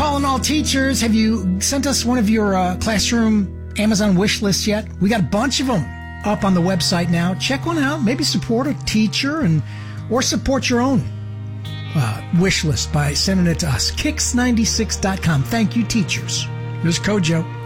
calling all teachers. Have you sent us one of your classroom Amazon wish lists yet? We got a bunch of them up on the website now. Check one out. Maybe support a teacher or support your own wish list by sending it to us. Kicks96.com. Thank you, teachers. Here's Kojo.